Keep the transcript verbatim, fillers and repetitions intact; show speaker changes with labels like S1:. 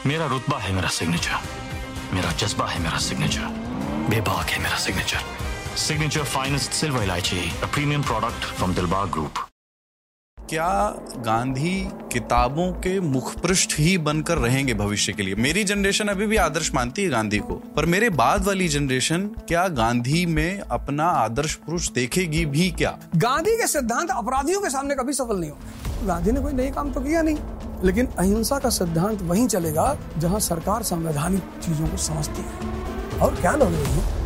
S1: मेरा रुतबा है मेरा सिग्नेचर, मेरा जज्बा है मेरा सिग्नेचर, बेबाक है मेरा सिग्नेचर। सिग्नेचर फाइनेस्ट सिल्वर इलायची, a premium product from Dilbag group.
S2: क्या गांधी किताबों के मुखपृष्ठ ही बनकर रहेंगे भविष्य के लिए? मेरी जनरेशन अभी भी आदर्श मानती है गांधी को, पर मेरे बाद वाली जनरेशन क्या गांधी में अपना आदर्श पुरुष देखेगी भी क्या?
S3: गांधी के सिद्धांत अपराधियों के सामने कभी सफल नहीं होंगे। गांधी ने कोई नई काम तो किया नहीं, लेकिन अहिंसा का सिद्धांत वहीं चलेगा जहां सरकार संवैधानिक चीजों को समझती है। और क्या लोग नहीं